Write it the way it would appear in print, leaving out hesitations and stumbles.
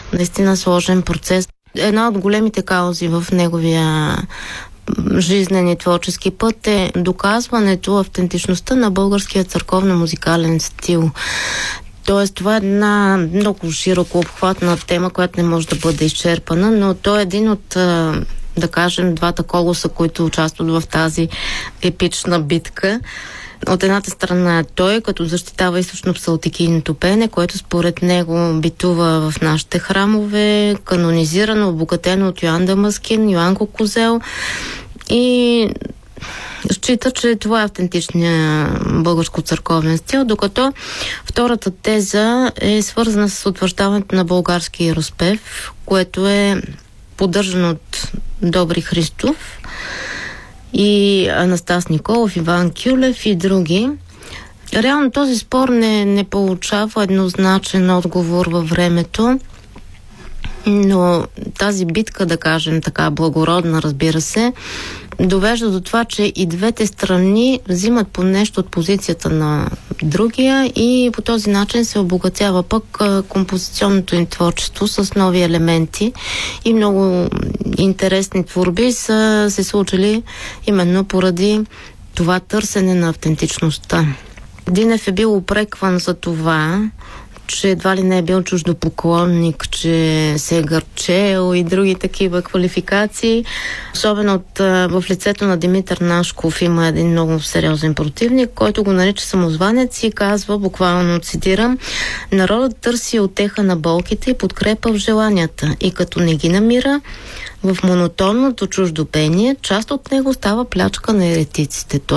наистина сложен процес. Една от големите каузи в неговия жизнен и творчески път е доказването, автентичността на българския църковно-музикален стил. Тоест, това е една много широко обхватна тема, която не може да бъде изчерпана, но той е един от, да кажем, двата колоса, които участват в тази епична битка. От едната страна е той, като защитава източно-псалтикийното пеене, което според него битува в нашите храмове, канонизирано, обогатено от Йоан Дамаскин, Йоанко Козел, и счита, че това е автентичният българско църковен стил, докато втората теза е свързана с утвърждаването на български разпев, което е поддържано от Добри Христов и Анастас Николов, Иван Кюлев и други. Реално този спор не получава еднозначен отговор във времето, но тази битка, да кажем така, благородна, разбира се, довежда до това, че и двете страни взимат по нещо от позицията на другия и по този начин се обогатява пък композиционното им творчество с нови елементи и много интересни творби са се случили именно поради това търсене на автентичността. Динев е бил упрекван за това, че едва ли не е бил чуждопоклонник, че се е гърчел и други такива квалификации. Особено в лицето на Димитър Нашков има един много сериозен противник, който го нарича самозванец и казва, буквално цитирам: "Народът търси утеха на болките и подкрепа в желанията и като не ги намира в монотонното чуждопение, част от него става плячка на еретиците."